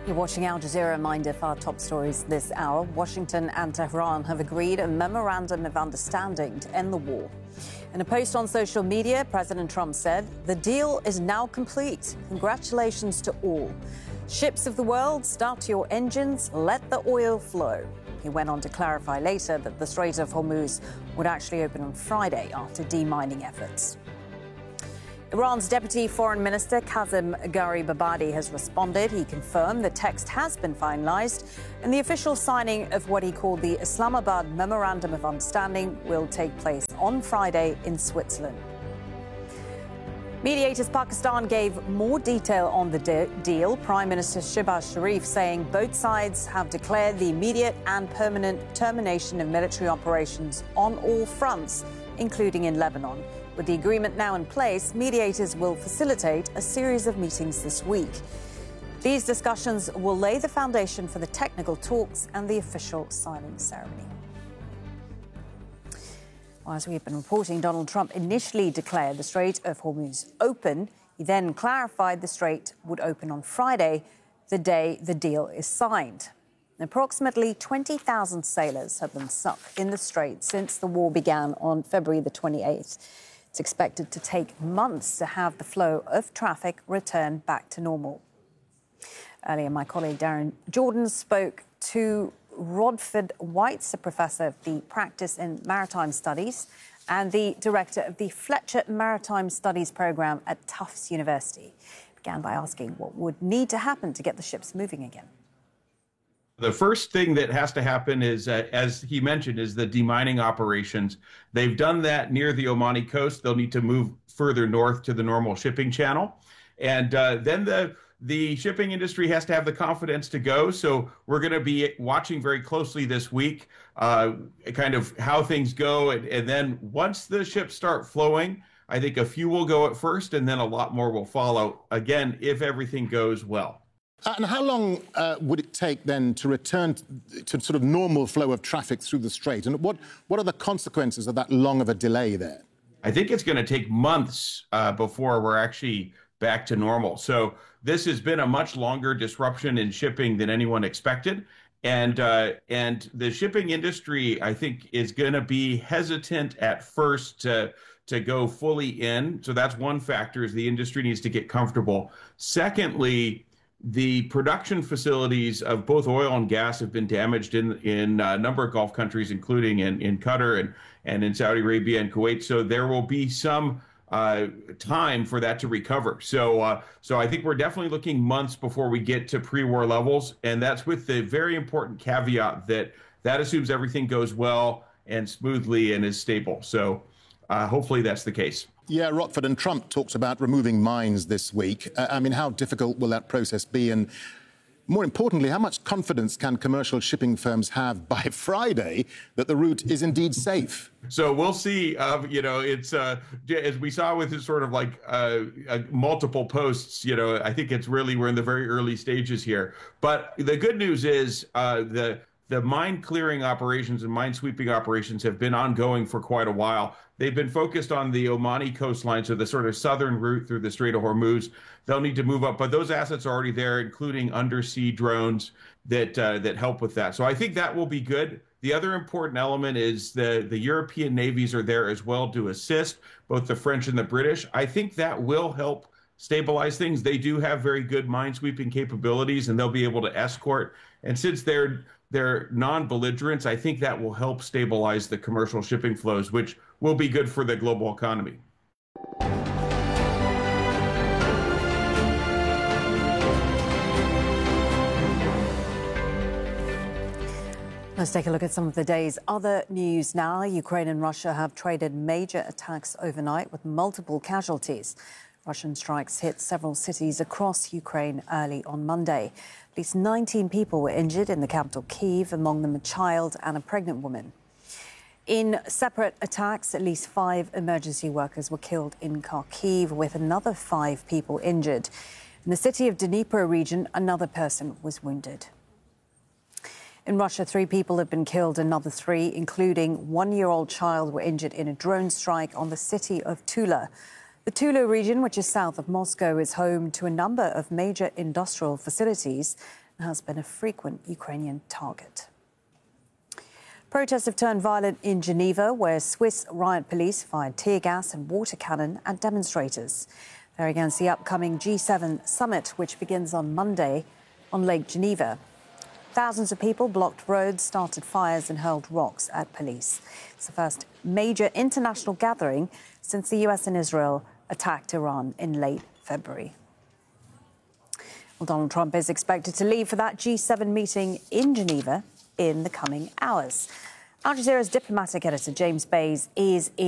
You're watching Al Jazeera. Reminder for our top stories this hour. Washington and Tehran have agreed a memorandum of understanding to end the war. In a post on social media, President Trump said, "The deal is now complete. Congratulations to all. Ships of the world, start your engines, let the oil flow." He went on to clarify later that the Strait of Hormuz would actually open on Friday after demining efforts. Iran's Deputy Foreign Minister Kazem Gharibabadi has responded. He confirmed the text has been finalized and the official signing of what he called the Islamabad Memorandum of Understanding will take place on Friday in Switzerland. Mediators Pakistan gave more detail on the deal. Prime Minister Shehbaz Sharif saying both sides have declared the immediate and permanent termination of military operations on all fronts, including in Lebanon. With the agreement now in place, mediators will facilitate a series of meetings this week. These discussions will lay the foundation for the technical talks and the official signing ceremony. Well, as we have been reporting, Donald Trump initially declared the Strait of Hormuz open. He then clarified the strait would open on Friday, the day the deal is signed. Approximately 20,000 sailors have been stuck in the strait since the war began on February the 28th. It's expected to take months to have the flow of traffic return back to normal. Earlier, my colleague Darren Jordan spoke to Rodford White, a professor of the practice in maritime studies and the director of the Fletcher Maritime Studies program at Tufts University. He began by asking what would need to happen to get the ships moving again. The first thing that has to happen is, as he mentioned, is the demining operations. They've done that near the Omani coast. They'll need to move further north to the normal shipping channel. And then the shipping industry has to have the confidence to go. So we're going to be watching very closely this week, kind of how things go. And then once the ships start flowing, I think a few will go at first and then a lot more will follow, again, if everything goes well. And how long would it take then to return to sort of normal flow of traffic through the strait? And what are the consequences of that long of a delay there? I think it's going to take months before we're actually back to normal. So this has been a much longer disruption in shipping than anyone expected. And the shipping industry, I think, is going to be hesitant at first to go fully in. So that's one factor, is the industry needs to get comfortable. Secondly, the production facilities of both oil and gas have been damaged in a number of Gulf countries, including in Qatar and in Saudi Arabia and Kuwait. So there will be some time for that to recover. So I think we're definitely looking months before we get to pre-war levels. And that's with the very important caveat that assumes everything goes well and smoothly and is stable. So hopefully that's the case. Yeah, Rockford, and Trump talks about removing mines this week. I mean, how difficult will that process be? And more importantly, how much confidence can commercial shipping firms have by Friday that the route is indeed safe? So we'll see. It's as we saw with sort of like multiple posts, I think it's really, we're in the very early stages here. But the good news is the mine clearing operations and mine sweeping operations have been ongoing for quite a while. They've been focused on the Omani coastline, so the sort of southern route through the Strait of Hormuz. They'll need to move up, but those assets are already there, including undersea drones that help with that. So I think that will be good. The other important element is the European navies are there as well to assist, both the French and the British. I think that will help stabilize things. They do have very good minesweeping capabilities, and they'll be able to escort. And since they're non-belligerents, I think that will help stabilize the commercial shipping flows, which will be good for the global economy. Let's take a look at some of the day's other news now. Ukraine and Russia have traded major attacks overnight with multiple casualties. Russian strikes hit several cities across Ukraine early on Monday. At least 19 people were injured in the capital, Kyiv, among them a child and a pregnant woman. In separate attacks, at least 5 emergency workers were killed in Kharkiv, with another 5 people injured. In the city of Dnipro region, another person was wounded. In Russia, 3 people have been killed, another 3, including 1-year-old child, were injured in a drone strike on the city of Tula. The Tula region, which is south of Moscow, is home to a number of major industrial facilities. and has been a frequent Ukrainian target. Protests have turned violent in Geneva, where Swiss riot police fired tear gas and water cannon at demonstrators. They're against the upcoming G7 summit, which begins on Monday on Lake Geneva. Thousands of people blocked roads, started fires and hurled rocks at police. It's the first major international gathering since the US and Israel attacked Iran in late February. Well, Donald Trump is expected to leave for that G7 meeting in Geneva in the coming hours. Al Jazeera's diplomatic editor James Bays is in